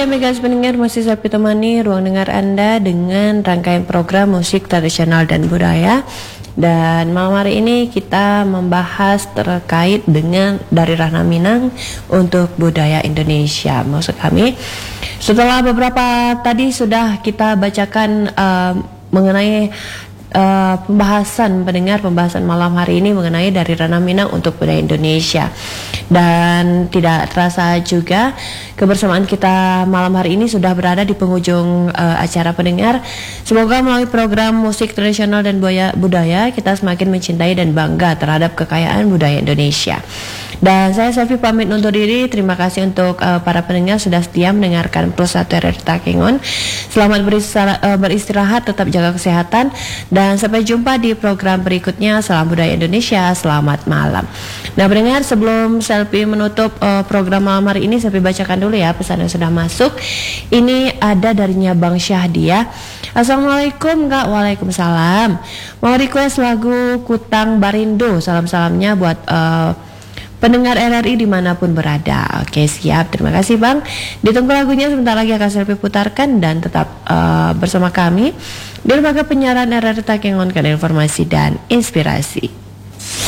Amigas pendengar, masih saya temani ruang dengar Anda dengan rangkaian program musik tradisional dan budaya. Dan malam hari ini kita membahas terkait dengan dari Rahna Minang untuk budaya Indonesia. Maksud kami, setelah beberapa tadi sudah kita bacakan mengenai pembahasan malam hari ini mengenai dari Rahna Minang untuk budaya Indonesia. Dan tidak terasa juga kebersamaan kita malam hari ini sudah berada di penghujung acara pendengar. Semoga melalui program musik tradisional dan budaya kita semakin mencintai dan bangga terhadap kekayaan budaya Indonesia. Dan saya Selvi pamit undur diri. Terima kasih untuk para pendengar sudah setia mendengarkan Plus 1 RRI Takengon. Selamat beristirahat, tetap jaga kesehatan, dan sampai jumpa di program berikutnya. Salam budaya Indonesia, selamat malam. Nah pendengar, sebelum Selvi menutup program malam hari ini, Selvi bacakan dulu ya pesan yang sudah masuk. Ini ada darinya Bang Syahdia. Assalamualaikum Kak. Waalaikumsalam. Mau request lagu Kutang Barindo. Salam-salamnya buat pendengar RRI dimanapun berada. Oke, siap. Terima kasih Bang. Ditunggu lagunya sebentar lagi akan Selvi putarkan, dan tetap bersama kami di lembaga penyiaran RRI Takengon, informasi dan inspirasi.